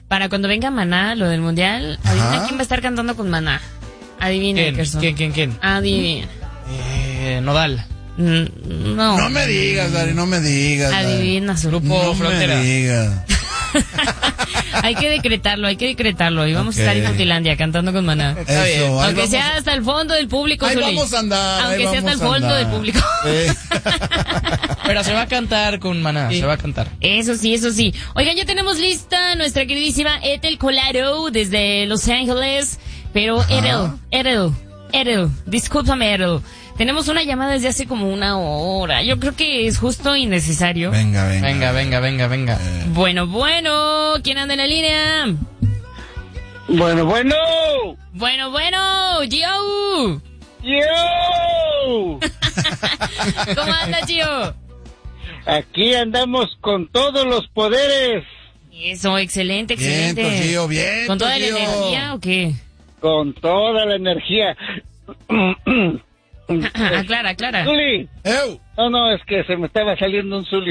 para cuando venga Maná, lo del mundial, adivina quién va a estar cantando con Maná. Adivina, ¿Quién? Adivina. Nodal. No. No me digas, Dari, no me digas. Adivina su Grupo Frontera. No me digas. Hay que decretarlo. Y vamos a estar en Inutilandia cantando con Maná. Eso, aunque sea hasta el fondo del público, ahí Zuli. vamos a andar. Aunque sea hasta el fondo del público. Pero se va a cantar con Maná, se va a cantar. Eso sí. Oigan, ya tenemos lista nuestra queridísima Ethel Colaro desde Los Ángeles. Pero Ethel, discúlpame, Ethel. Tenemos una llamada desde hace como una hora. Yo creo que es justo y necesario. Venga. Bueno. ¿Quién anda en la línea? Bueno. Gio. ¿Cómo anda, Gio? Aquí andamos con todos los poderes. Eso, excelente. Bien, Gio, bien. ¿Con toda Gio. la energía o qué? Con toda la energía. Aclara. Zuli. No, es que se me estaba saliendo un Zuli.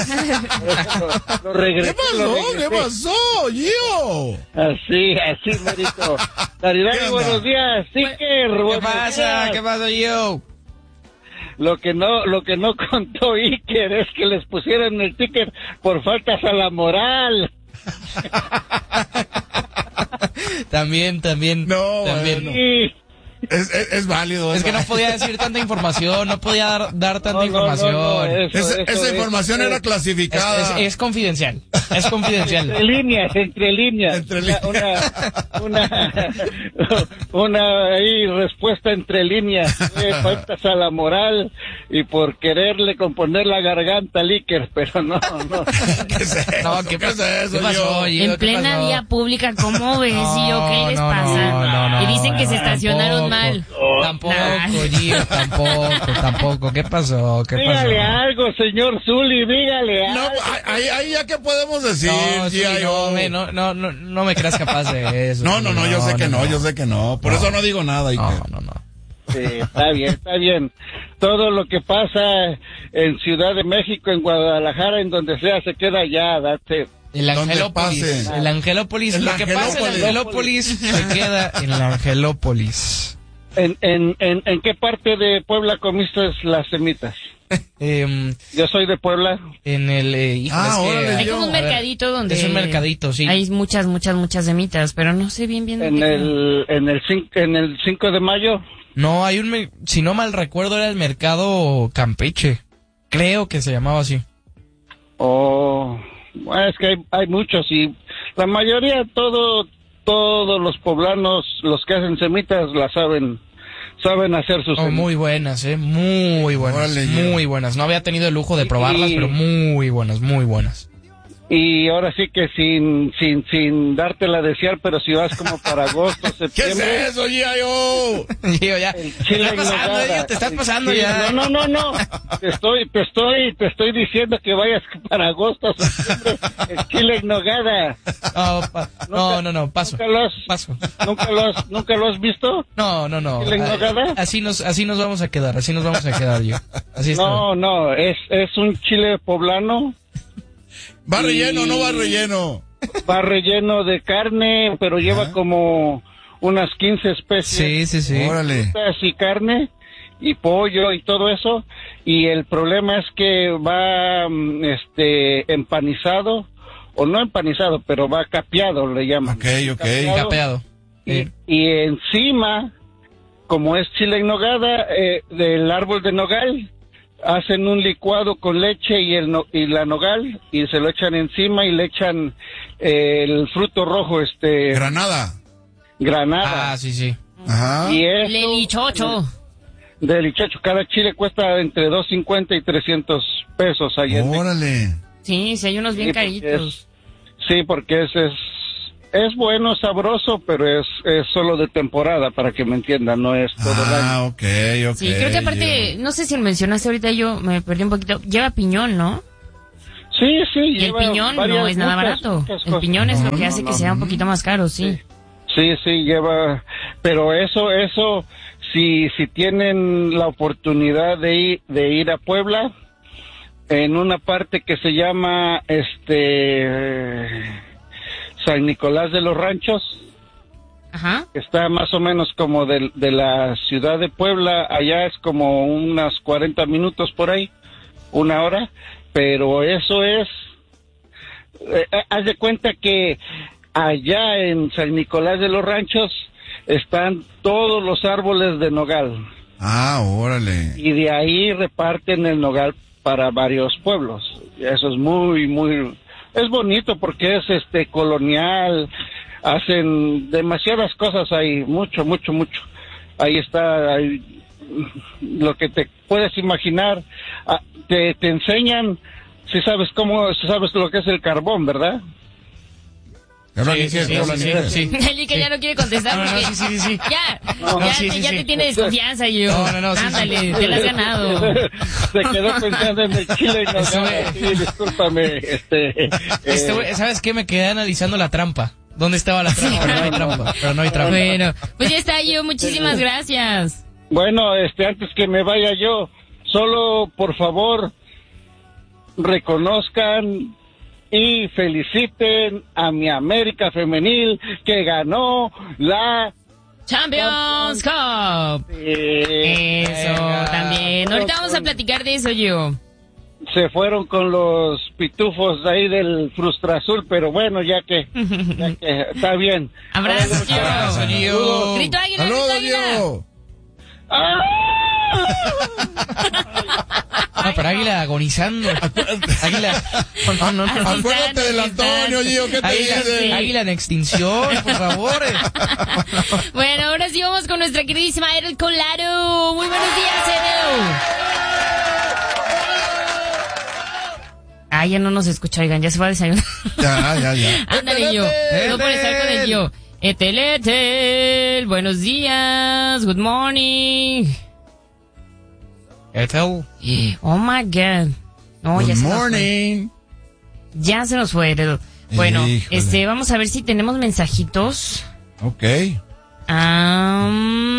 Lo regresé. ¿Qué pasó, Gio? Así, Marito. Daridani, buenos días. ¿Qué pasa, Gio? Lo que no contó Iker es que les pusieron el ticket por faltas a la moral. También. No, también. Bueno. Sí. Es válido. Es que no podía decir tanta información, no podía dar tanta información. Esa información era clasificada. Es confidencial. Entre líneas. Una ahí respuesta entre líneas. Faltas a la moral y por quererle componer la garganta al Iker, pero no. ¿Qué pasó, Gio? En plena vía pública, ¿cómo ves, Gio? ¿Qué les pasa? No, y dicen que se estacionaron mal. Tampoco, Gio, tampoco. ¿Qué pasó? Dígale algo, señor Zuli, dígale algo. No, ahí ya que podemos decir. No me creas capaz de eso. No, yo sé que no. Por eso no digo nada. No. Sí, está bien. Todo lo que pasa en Ciudad de México, en Guadalajara, en donde sea, se queda allá, date. El Angelópolis. Lo que pasa en el Angelópolis se queda en el Angelópolis. ¿En qué parte de Puebla comiste las semitas? Yo soy de Puebla. En el... hay como un mercadito donde... Es un mercadito, sí. Hay muchas semitas, pero no sé bien. En el 5 de mayo. No, hay si no mal recuerdo, era el mercado Campeche. Creo que se llamaba así. Bueno, es que hay muchos y la mayoría, todos los poblanos, los que hacen semitas, las saben hacer sus semitas. Muy buenas, muy buenas. Órale, muy buenas. No había tenido el lujo de probarlas, pero muy buenas. Y ahora sí que sin dártela a desear, pero si vas como para agosto, septiembre. ¿Qué es eso, Gio? Gio, ya. Te estás pasando ya. No. Te estoy diciendo que vayas para agosto, septiembre. El chile en nogada. No, paso. ¿Nunca lo has visto? No. ¿Chile en nogada? Así nos vamos a quedar, Gio. Así está. No, es un chile poblano. ¿Va relleno o no va relleno? Va relleno de carne, pero lleva como unas 15 especies. Sí. Órale. Y carne y pollo y todo eso. Y el problema es que va empanizado, o no empanizado, pero va capeado, le llaman. Ok. Capeado. Y encima, como es chile en nogada, del árbol de nogal, hacen un licuado con leche y la nogal y se lo echan encima y le echan el fruto rojo, Granada. Granada. Sí. Ajá. Y eso, Del lichocho, cada chile cuesta entre 250 y 300 pesos allá. Órale. Sí, hay unos bien caritos. Porque es bueno, sabroso, pero es solo de temporada, para que me entiendan, no es todo el año. Ok. Sí, creo que aparte, no sé si lo mencionaste ahorita, yo me perdí un poquito, lleva piñón, ¿no? Sí. Y el piñón no es nada barato. El piñón es lo que hace que sea un poquito más caro, sí. Sí, lleva, pero eso, si tienen la oportunidad de ir a Puebla, en una parte que se llama, San Nicolás de los Ranchos. Ajá. Está más o menos como de la ciudad de Puebla, allá es como unos 40 minutos por ahí, 1 hora, pero eso es, haz de cuenta que allá en San Nicolás de los Ranchos están todos los árboles de nogal. Ah, órale. Y de ahí reparten el nogal para varios pueblos. Eso es es bonito porque es colonial. Hacen demasiadas cosas ahí, mucho. Ahí está lo que te puedes imaginar. Te enseñan, si sabes lo que es el carbón, ¿verdad? Sí. El que ya no quiere contestar. Sí. Ya te tiene desconfianza, yo. No, ándale, te la has ganado. Se quedó pensando en el chile y no discúlpame. ¿Sabes qué? Me quedé analizando la trampa. ¿Dónde estaba la trampa? Pero no hay trampa. Bueno, pues ya está, yo. Muchísimas gracias. Bueno, antes que me vaya yo, solo por favor reconozcan y feliciten a mi América femenil que ganó la Champions Cup. Eso también. Ahorita vamos a platicar de eso, yo. Se fueron con los pitufos de ahí del Frustra Azul, pero bueno, ya que está bien. Abrazo, Gio. Grito águila, ¡Saludos, grito águila. Gio! No, pero Águila agonizando. Águila. No. Acuérdate del Antonio, Gio, ¿qué te dice? Águila en extinción, por favor. Bueno, ahora sí vamos con nuestra queridísima Edel Colaro. Muy buenos días, Edel. Ya no nos escucha, oigan, ya se va a desayunar. Ya. Ándale, yo. No por estar con el yo. Etel, buenos días, good morning. Etel. Oh my God. No, Good ya se nos fue. morning. Ya se nos fue, Edel. Bueno, Híjole. vamos a ver si tenemos mensajitos. Ok. A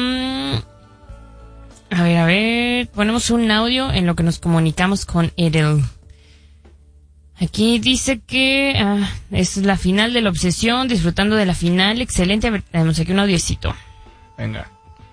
ver, ponemos un audio en lo que nos comunicamos con Edel. Aquí dice que es la final de la obsesión, disfrutando de la final, excelente. A ver, tenemos aquí un audiecito. Venga.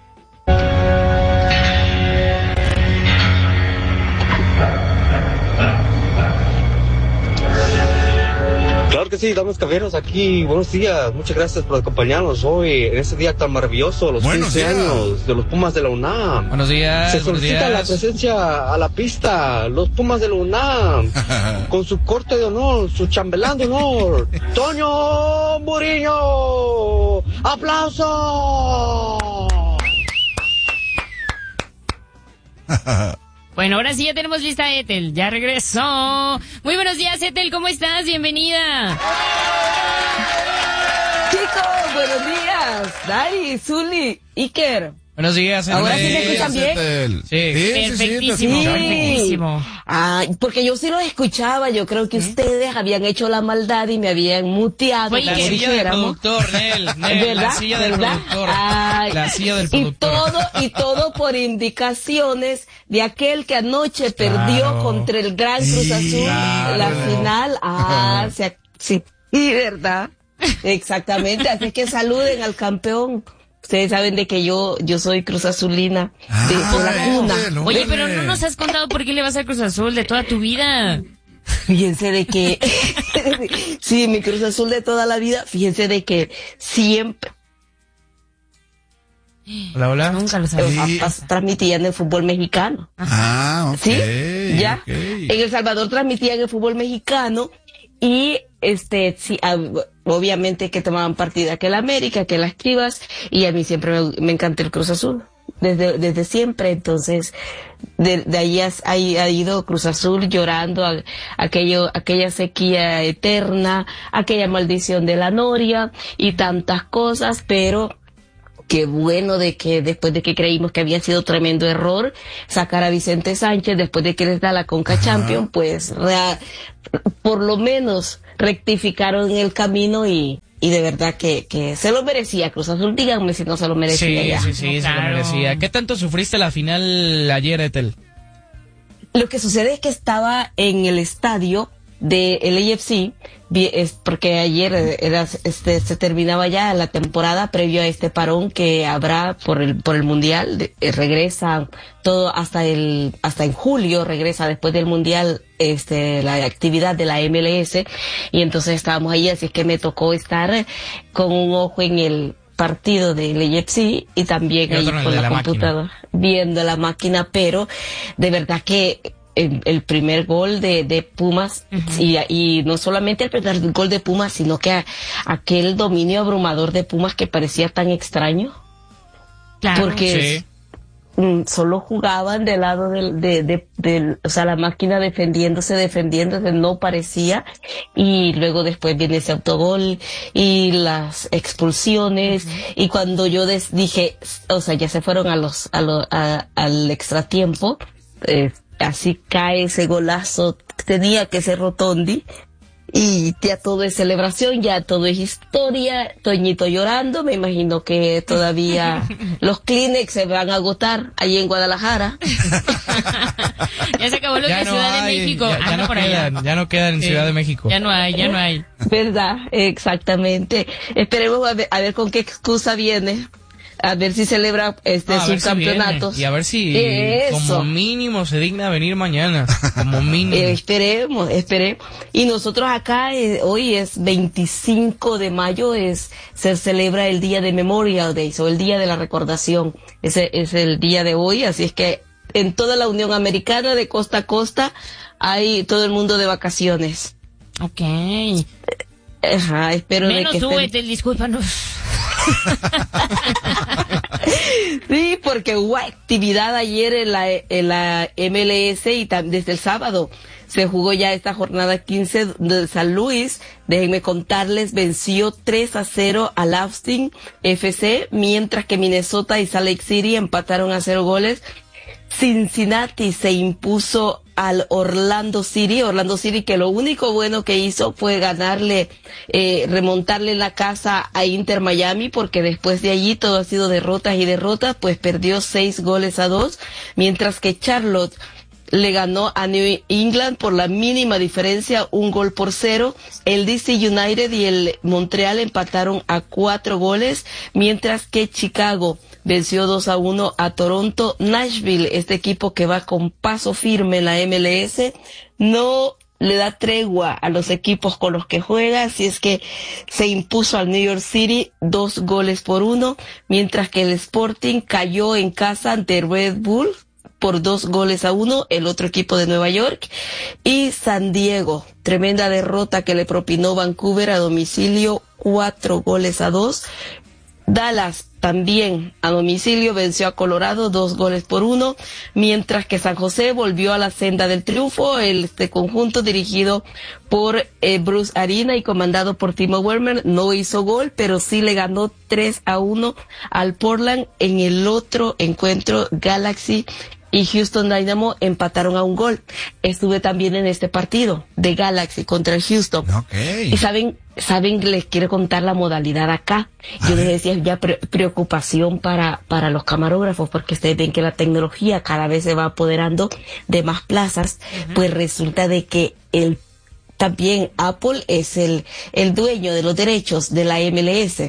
Claro que sí, damas caballeros, aquí, buenos días, muchas gracias por acompañarnos hoy en este día tan maravilloso, los Buenos 15 días. años de los Pumas de la UNAM. Buenos días. Se solicita la presencia a la pista, los Pumas de la UNAM, con su corte de honor, su chambelán de honor, Toño Murillo. ¡Aplausos! Bueno, ahora sí ya tenemos lista a Ethel. Ya regresó. Muy buenos días, Ethel. ¿Cómo estás? Bienvenida. Chicos, buenos días. Dari, Zuli, Iker. Buenos días. Ahora sí se Edel. escuchan bien. Sí. Perfectísimo, Sí. perfectísimo. Porque yo sí los escuchaba. Yo creo que ustedes habían hecho la maldad y me habían muteado. Fue La Iker. silla del productor, Nel, ¿Verdad? la silla del ¿Verdad? productor. Ay, La silla del productor. Y todo por indicaciones de aquel que anoche perdió Claro. contra el Gran Cruz Azul claro. la final. Sí, ¿verdad? Exactamente. Así que saluden al campeón. Ustedes saben de que yo soy Cruz Azulina de la cuna. Oye, pero no nos has contado por qué le vas a Cruz Azul de toda tu vida. Fíjense de que, sí, mi Cruz Azul de toda la vida, fíjense de que siempre Hola. Nunca lo sabía. Sí. transmitían el fútbol mexicano. Ok. ¿Sí? ¿Ya? ok. En El Salvador transmitían el fútbol mexicano y sí, obviamente que tomaban partida que el América, que las Chivas, y a mí siempre me encanta el Cruz Azul. Desde siempre, entonces, de ahí ha ido Cruz Azul llorando aquella sequía eterna, aquella maldición de la Noria y tantas cosas, pero qué bueno de que después de que creímos que había sido tremendo error sacar a Vicente Sánchez después de que les da la Conca Champions, pues por lo menos rectificaron el camino y de verdad que se lo merecía Cruz Azul. Díganme si no se lo merecía ya. Sí, se Claro. lo merecía. ¿Qué tanto sufriste la final ayer, Ethel? Lo que sucede es que estaba en el estadio de LAFC, es porque ayer se terminaba ya la temporada previo a este parón que habrá por el mundial. Regresa todo hasta en julio, regresa después del mundial la actividad de la MLS, y entonces estábamos ahí, así es que me tocó estar con un ojo en el partido de LAFC y también ahí con la computadora viendo la máquina, pero de verdad que el primer gol de Pumas, y no solamente el primer gol de Pumas, sino que aquel dominio abrumador de Pumas que parecía tan extraño. Claro. Porque solo jugaban del lado o sea, la máquina defendiéndose, no parecía, y luego después viene ese autogol y las expulsiones, y cuando yo dije, o sea, ya se fueron al extratiempo, así cae ese golazo, tenía que ser Rotondi, y ya todo es celebración, ya todo es historia. Toñito llorando, me imagino que todavía los Kleenex se van a agotar ahí en Guadalajara. Ya se acabó lo de Ciudad de México. Ya no quedan en Ciudad de México. Ya no hay. ¿Verdad? Exactamente. Esperemos a ver con qué excusa viene. A ver si celebra su campeonato. Y a ver si como mínimo se digna venir mañana. Como mínimo. Esperemos. Y nosotros acá, hoy es 25 de mayo, se celebra el día de Memorial Day, o el día de la recordación. Ese es el día de hoy, así es que en toda la Unión Americana, de costa a costa, hay todo el mundo de vacaciones. Ok. Ajá, espero menos de que tú, Ethel, discúlpanos. Sí, porque hubo actividad ayer en la MLS, y desde el sábado se jugó ya esta jornada 15 de San Luis. Déjenme contarles, venció 3-0 al Austin FC, mientras que Minnesota y Salt Lake City empataron a 0 goles. Cincinnati se impuso al Orlando City que lo único bueno que hizo fue remontarle la casa a Inter Miami, porque después de allí todo ha sido derrotas, pues perdió 6-2, mientras que Charlotte le ganó a New England por la mínima diferencia, 1-0. El DC United y el Montreal empataron a 4 goles, mientras que Chicago venció 2-1 a Toronto. Nashville, este equipo que va con paso firme en la MLS, no le da tregua a los equipos con los que juega, así es que se impuso al New York City 2-1, mientras que el Sporting cayó en casa ante Red Bull por 2-1, el otro equipo de Nueva York. Y San Diego, tremenda derrota que le propinó Vancouver a domicilio, 4-2. Dallas también a domicilio venció a Colorado 2-1, mientras que San José volvió a la senda del triunfo. Este conjunto dirigido por Bruce Arena y comandado por Timo Werner no hizo gol, pero sí le ganó 3-1 al Portland. En el otro encuentro, Galaxy y Houston Dynamo empataron a 1 gol. Estuve también en este partido de Galaxy contra el Houston. Okay. Y saben, les quiero contar la modalidad acá. Yo les decía ya preocupación para los camarógrafos, porque ustedes ven que la tecnología cada vez se va apoderando de más plazas. Pues resulta de que también Apple es el dueño de los derechos de la MLS.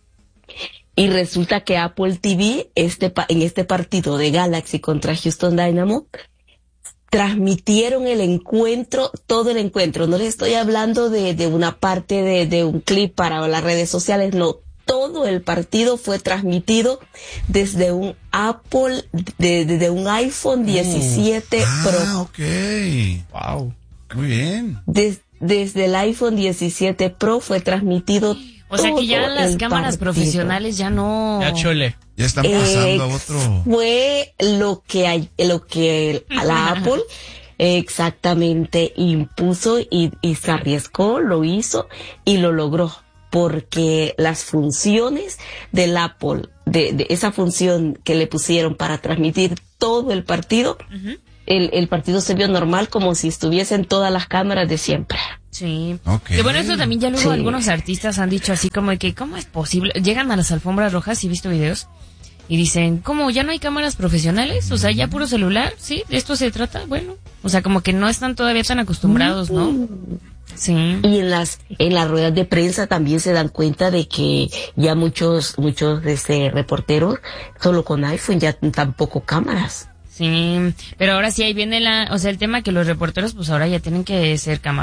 Y resulta que Apple TV, en este partido de Galaxy contra Houston Dynamo, transmitieron el encuentro, todo el encuentro. No les estoy hablando de una parte de un clip para las redes sociales, no. Todo el partido fue transmitido desde un Apple, desde un iPhone 17 Pro. Ah, ok. Wow. Muy bien. Desde el iPhone 17 Pro fue transmitido. O sea que ya las cámaras profesionales ya no. Ya chole. Ya están pasando a otro. Fue lo que la Apple exactamente impuso y se arriesgó, lo hizo y lo logró. Porque las funciones del Apple, de esa función que le pusieron para transmitir todo el partido, el partido se vio normal, como si estuviesen todas las cámaras de siempre. Sí. Okay. Que bueno, esto también ya luego algunos artistas han dicho así como de que, ¿cómo es posible? Llegan a las alfombras rojas, y he visto videos, Y dicen, ¿cómo? ¿Ya no hay cámaras profesionales? O sea, ¿ya puro celular? ¿Sí? ¿De esto se trata? Bueno, o sea, como que no están todavía tan acostumbrados, ¿no? Sí. Y en las ruedas de prensa también se dan cuenta de que ya muchos reporteros solo con iPhone, ya tampoco cámaras. Sí, pero ahora sí ahí viene o sea, el tema que los reporteros pues ahora ya tienen que ser cámaras.